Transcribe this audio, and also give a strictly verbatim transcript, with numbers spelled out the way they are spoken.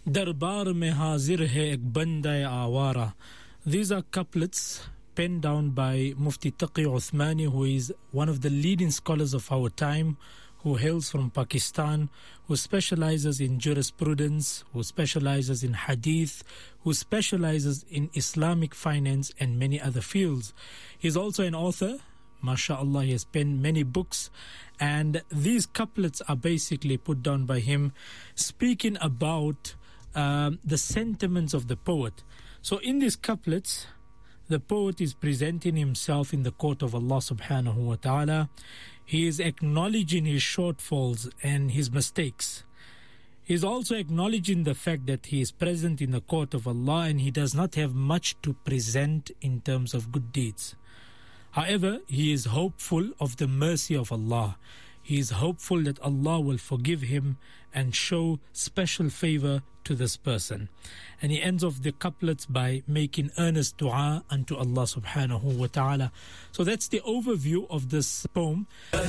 Darbar mein hazir hai ek banda awara. These are couplets penned down by Mufti Taqi Uthmani, who is one of the leading scholars of our time, who hails from Pakistan, who specializes in jurisprudence, who specializes in hadith, who specializes in Islamic finance and many other fields. He's also an author. MashaAllah, he has penned many books, and these couplets are basically put down by him, speaking about um, the sentiments of the poet. So in these couplets, the poet is presenting himself in the court of Allah subhanahu wa ta'ala. He is acknowledging his shortfalls and his mistakes. He is also acknowledging the fact that he is present in the court of Allah and he does not have much to present in terms of good deeds. However, he is hopeful of the mercy of Allah. He is hopeful that Allah will forgive him and show special favor to this person. And he ends off the couplets by making earnest dua unto Allah subhanahu wa ta'ala. So that's the overview of this poem.